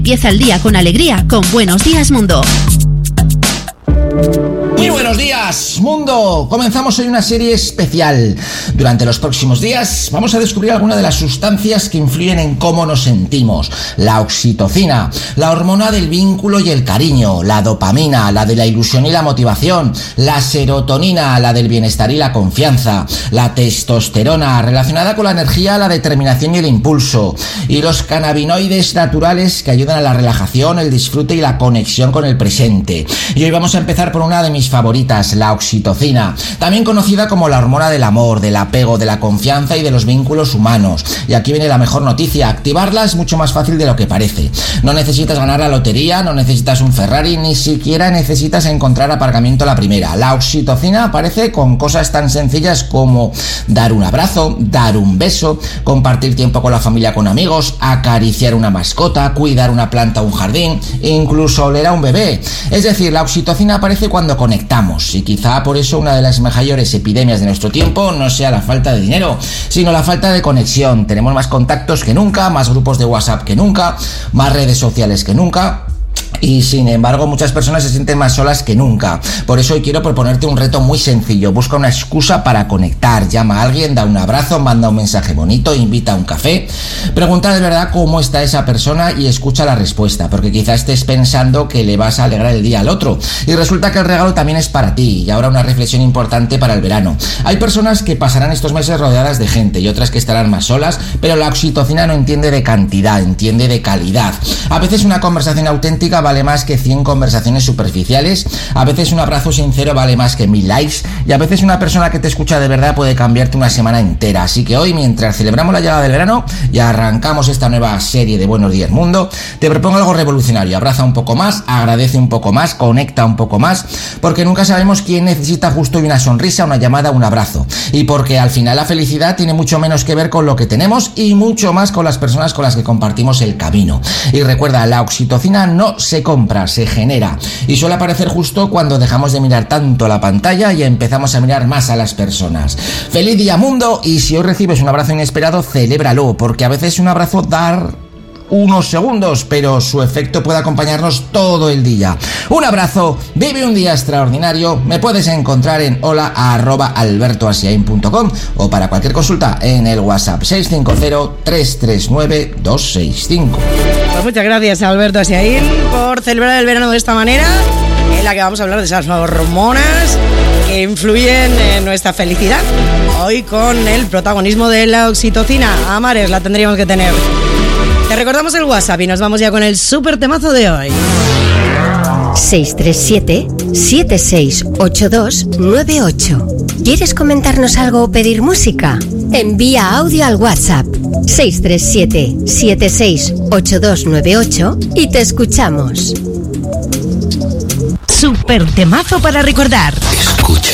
Empieza el día con alegría con Buenos Días Mundo. Muy buenos días, mundo. Comenzamos hoy una serie especial. Durante los próximos días vamos a descubrir algunas de las sustancias que influyen en cómo nos sentimos. La oxitocina, la hormona del vínculo y el cariño, la dopamina, la de la ilusión y la motivación, la serotonina, la del bienestar y la confianza, la testosterona, relacionada con la energía, la determinación y el impulso, y los cannabinoides naturales que ayudan a la relajación, el disfrute y la conexión con el presente. Y hoy vamos a empezar por una de mis favoritas, la oxitocina, también conocida como la hormona del amor, del apego, de la confianza y de los vínculos humanos. Y aquí viene la mejor noticia: activarla es mucho más fácil de lo que parece. No necesitas ganar la lotería, no necesitas un Ferrari, ni siquiera necesitas encontrar aparcamiento a la primera. La oxitocina aparece con cosas tan sencillas como dar un abrazo, dar un beso, compartir tiempo con la familia, con amigos, acariciar una mascota, cuidar una planta o un jardín, incluso oler a un bebé. Es decir, la oxitocina aparece cuando conectamos, y quizá por eso una de las mayores epidemias de nuestro tiempo no sea la falta de dinero, sino la falta de conexión. Tenemos más contactos que nunca, más grupos de WhatsApp que nunca, más redes sociales que nunca, y sin embargo muchas personas se sienten más solas que nunca. Por eso hoy quiero proponerte un reto muy sencillo. Busca una excusa para conectar, llama a alguien, da un abrazo, manda un mensaje bonito, invita a un café, pregunta de verdad cómo está esa persona y escucha la respuesta, porque quizá estés pensando que le vas a alegrar el día al otro y resulta que el regalo también es para ti. Y ahora una reflexión importante para el verano: hay personas que pasarán estos meses rodeadas de gente y otras que estarán más solas, pero la oxitocina no entiende de cantidad, entiende de calidad. A veces una conversación auténtica vale más que 100 conversaciones superficiales, a veces un abrazo sincero vale más que 1000 likes, y a veces una persona que te escucha de verdad puede cambiarte una semana entera. Así que hoy, mientras celebramos la llegada del verano y arrancamos esta nueva serie de Buenos Días Mundo, te propongo algo revolucionario: abraza un poco más, agradece un poco más, conecta un poco más, porque nunca sabemos quién necesita justo una sonrisa, una llamada, un abrazo, y porque al final la felicidad tiene mucho menos que ver con lo que tenemos y mucho más con las personas con las que compartimos el camino. Y recuerda, la oxitocina no se compra, se genera, y suele aparecer justo cuando dejamos de mirar tanto la pantalla y empezamos a mirar más a las personas. ¡Feliz día, mundo! Y si hoy recibes un abrazo inesperado, celébralo, porque a veces un abrazo dar unos segundos, pero su efecto puede acompañarnos todo el día. Un abrazo, vive un día extraordinario. Me puedes encontrar en hola@albertoasiain.com o para cualquier consulta en el WhatsApp 650-339-265. Pues muchas gracias, Alberto Asiain, por celebrar el verano de esta manera, en la que vamos a hablar de esas hormonas que influyen en nuestra felicidad. Hoy con el protagonismo de la oxitocina. A mares la tendríamos que tener. Te recordamos el WhatsApp y nos vamos ya con el súper temazo de hoy. 637-768298. ¿Quieres comentarnos algo o pedir música? Envía audio al WhatsApp 637-768298 y te escuchamos. Súper temazo para recordar. Escucha.